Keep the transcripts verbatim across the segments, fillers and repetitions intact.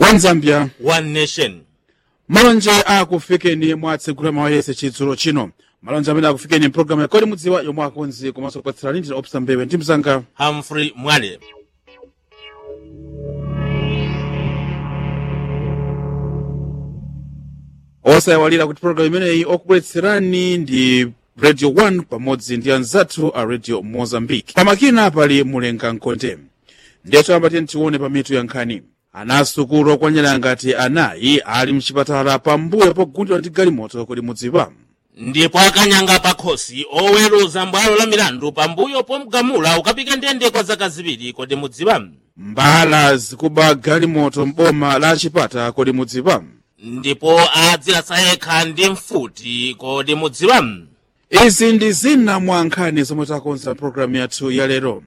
One Zambia, One Nation. Malonje akufikeni mwatsegula mawayese chidzulo chino. Malonje amene akufikeni program ya Kodi Mudziwa yomwe akonzi komanso kupatsirani ndi Opsa Mbewe ndi mzanga Humphrey Mwale. osayawalira kuti program imeneyi okubweretserani ndi Radio one pamodzi ndi anzathu a Radio Mozambique. Pamakina pali Mulenga Nkonde. Ndiyetu ambateni tione pa mitu ya nkhani. Anasukulu okwanyera ngati anayi ali mchipatala pambuyo pogundidwa ndi galimoto Kodi Mudziwa. Ndipo akanyanga pakhosi oweruza mbwalo la milandu pambuyo pomgamula ukapika ndende kwa zaka ziwiri Kodi Mudziwa. Mbala zikuba galimoto mboma la Chipata Kodi Mudziwa. Ndipo adzilasa yekha ndi mfuti Kodi Mudziwa. Izi ndi zina mwa nkhani zomwe takonza programu yathu ya lero.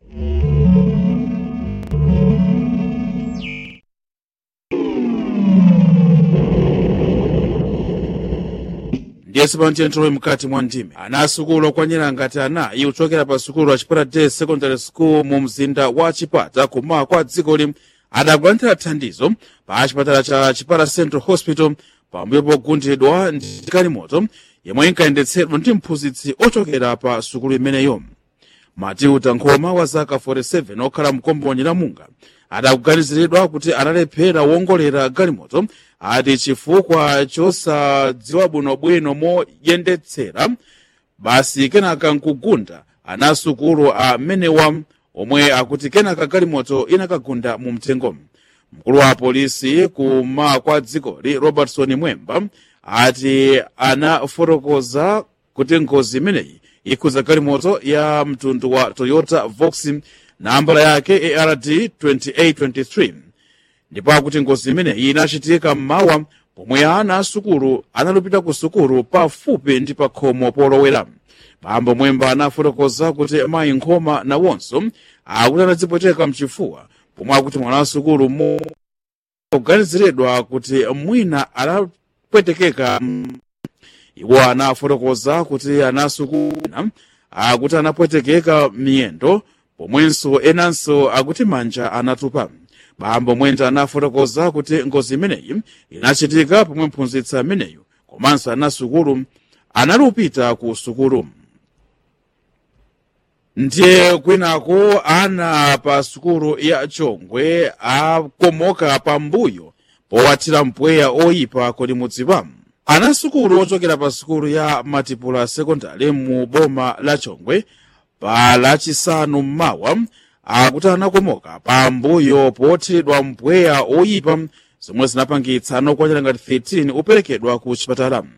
Ndiyesi pamtentolo mkati mwa ndime. Anasukulu okwanyera ngati anayi uchokera pa sukulu wa Chipata Day Secondary School mu mzinda wa Chipata kuma kwa dzikoli adagwanthira thandizo pa chipatala cha Chipata Central Hospital pambuyo pogundidwa ndi galimoto yemwe inkayendetsedwa ndi mphunzitsi ochokera pa sukulu imeneyo. Matiuta Nkhoma wa zaka forty-seven okhala mkomboni la Munga adakuganiziridwa kuti analephera wongolera galimoto ati chifukwa chosadziwa bwinobwino moyendetsera basi kenaka nkugunda anasukulu amenewa omwe akuti kenaka galimoto inakagunda mu mtengo. Mkulu wa polisi kuma kwa dzikoli Robertson Mwemba ati anafotokoza kuti ngozi imeneyi ikhuza galimoto ya mtundu wa Toyota Vox nambala yake A R D twenty-eight twenty-three. Ndipo akuti ngozi imeneyi inachitika mmawa pomwe ana asukulu analupita ku sukulu pafupi ndi pa khomo polowera. Bambo Mwemba anafotokoza kuti mayi Nkhoma nawonso akuti anadzipweteka mchifuwa pomwe akuti mwana asukulu mo oganiziridwa kuti mwina anapwetekeka. Iwo anafotokoza kuti anasukulu akuti anapwetekeka miyendo pomwenso enanso akuti manja anatupa. Bambo Mwenda anafotokoza kuti ngozi imeneyi inachitika pomwe mphunzitsi ameneyu komanso anasukulu analupita ku sukulu. Ndiye kwinako ana pa sukulu ya Chongwe akomoka pambuyo powathira mpweya oyipa Kodi Mudziwa. Anasukulu ochokera pa sukulu ya Matipula Secondary mu boma la Chongwe pa lachisanu mmawa akuti anakomoka pambuyo pothiridwa mpweya oyipa zomwe zinapangitsa okwanira ngati thirteen uperekedwa ku chipatala.